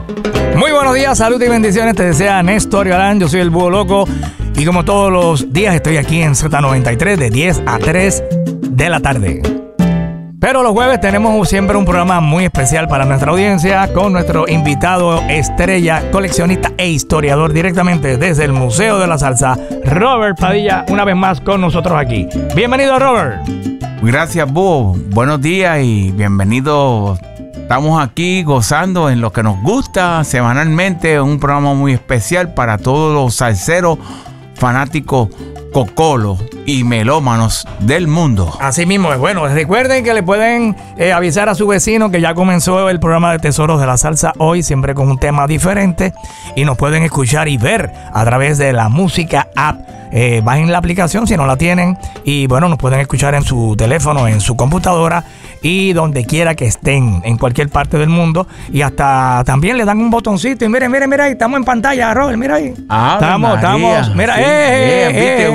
Muy buenos días, salud y bendiciones. Te desea Néstor Galán. Yo soy el Búho Loco. Y como todos los días estoy aquí en Z93 de 10 a 3 de la tarde. Pero los jueves tenemos siempre un programa muy especial para nuestra audiencia con nuestro invitado estrella, coleccionista e historiador directamente desde el Museo de la Salsa, Robert Padilla, una vez más con nosotros aquí. Bienvenido, Robert. Gracias, Búho. Buenos días y bienvenidos. Estamos aquí gozando en lo que nos gusta semanalmente, un programa muy especial para todos los salseros, fanáticos, cocolos y melómanos del mundo. Así mismo es. Bueno, recuerden que le pueden avisar a su vecino que ya comenzó el programa de Tesoros de la Salsa hoy, siempre con un tema diferente, y nos pueden escuchar y ver a través de la Música App. Bajen la aplicación si no la tienen y bueno, nos pueden escuchar en su teléfono, en su computadora y donde quiera que estén, en cualquier parte del mundo, y hasta también le dan un botoncito y miren ahí, estamos en pantalla, Robert, mira ahí. Estamos, mira, sí, viste,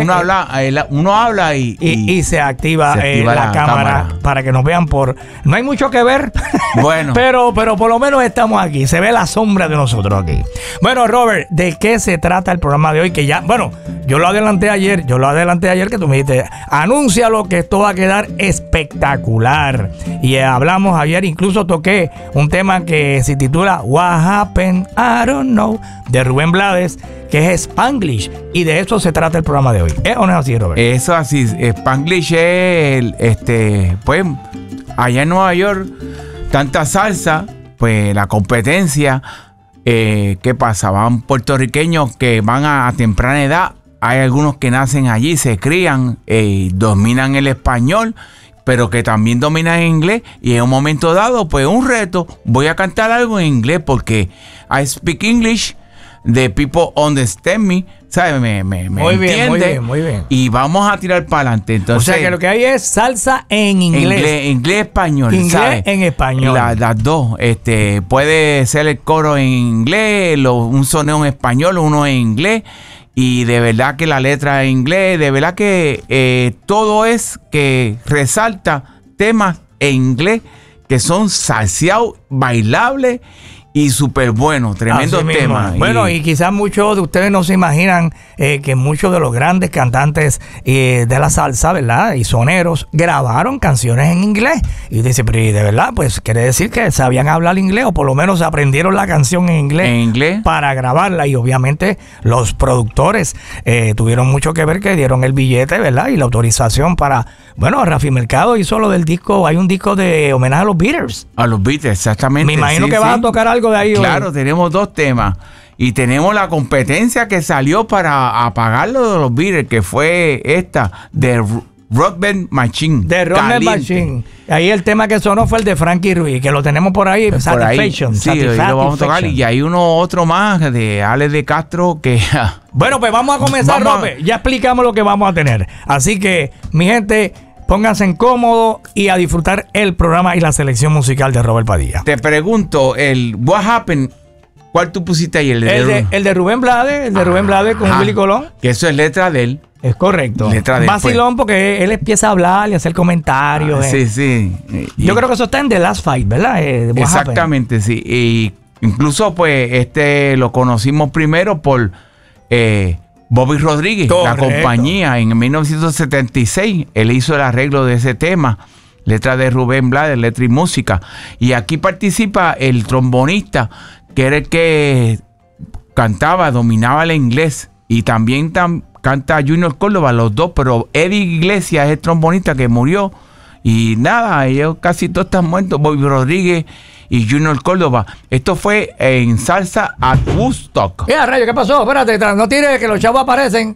uno habla y se activa la cámara para que nos vean no hay mucho que ver, bueno, pero por lo menos estamos aquí, se ve la sombra de nosotros aquí. Bueno, Robert, ¿de qué se trata el programa de hoy? Que ya, bueno, yo lo adelanté ayer que tú me dijiste, anúncialo que esto va a quedar espectacular. Y hablamos ayer, incluso toqué un tema que se titula What Happened, I Don't Know, de Rubén Blades, que es Spanglish, y de eso se trata el programa de hoy. ¿Es o no es así, Robert? Eso así, Spanglish es pues allá en Nueva York, tanta salsa, pues la competencia, ¿qué pasa? Van puertorriqueños que van a temprana edad. Hay algunos que nacen allí, se crían, dominan el español, pero que también dominan el inglés. Y en un momento dado, pues un reto, voy a cantar algo en inglés porque I speak English, the people understand me, ¿sabes? Me entiende. Muy bien. Y vamos a tirar para adelante. Entonces, o sea que lo que hay es salsa en inglés. Inglés español, inglés, ¿sabes? En español. Las dos. Puede ser el coro en inglés, un soneo en español, uno en inglés. Y de verdad que la letra en inglés, de verdad que todo es que resalta temas en inglés que son salseados, bailables y súper buenos, tremendos temas. Bueno, y quizás muchos de ustedes no se imaginan que muchos de los grandes cantantes de la salsa, ¿verdad? Y soneros grabaron canciones en inglés. Y dice, pero ¿y de verdad? Pues quiere decir que sabían hablar inglés o por lo menos aprendieron la canción en inglés para grabarla. Y obviamente los productores tuvieron mucho que ver, que dieron el billete, ¿verdad? Y la autorización para... Bueno, Rafi Mercado hizo lo del disco, hay un disco de homenaje a los Beatles. A los Beatles, exactamente. Me imagino que vas a tocar algo de ahí. Claro, hoy. Tenemos dos temas. Y tenemos la competencia que salió para apagarlo de los Beatles, que fue esta, de Rock Band Machine. De Rock Band Machine. Ahí el tema que sonó fue el de Frankie Ruiz, que lo tenemos por ahí, por Satisfaction. Ahí. Sí, lo vamos a tocar. Y hay otro más de Alex de Castro que... Bueno, pues vamos a comenzar, Robert. Ya explicamos lo que vamos a tener. Así que, mi gente... Pónganse en cómodo y a disfrutar el programa y la selección musical de Robert Padilla. Te pregunto, el What Happened, ¿cuál tú pusiste ahí? El de Rubén Blades, Rubén Blades con Willy Colón. Que eso es letra de él. Es correcto. Letra de él. Vacilón, porque él empieza a hablar y a hacer comentarios. Sí. Yo creo que eso está en The Last Fight, ¿verdad? Exactamente, sí. Y incluso, pues, lo conocimos primero por... Bobby Rodríguez, correcto. La compañía, en 1976, él hizo el arreglo de ese tema, letra de Rubén Blades, letra y música. Y aquí participa el trombonista, que era el que cantaba, dominaba el inglés. Y también canta Junior Córdoba, los dos, pero Eddie Iglesias es el trombonista que murió. Y nada, ellos casi todos están muertos, Bobby Rodríguez y Junior Córdoba. Esto fue en Salsa at Woodstock. Rayo, ¿qué pasó? Espérate, no tires que los chavos aparecen.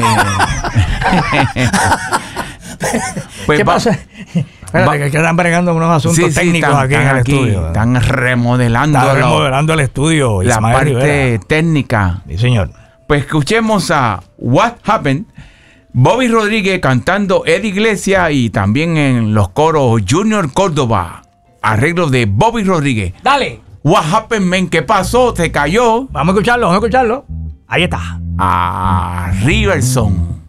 Pues ¿qué pasa? Espérate, que están bregando unos asuntos técnicos aquí en el estudio. Están remodelando el estudio. La parte Rivera. Técnica. Sí, señor. Pues escuchemos a What Happened. Bobby Rodríguez cantando Eddie Iglesias y también en los coros Junior Córdoba. Arreglo de Bobby Rodríguez. Dale. What happened, man? ¿Qué pasó? ¿Te cayó? Vamos a escucharlo. Ahí está. A Riverson.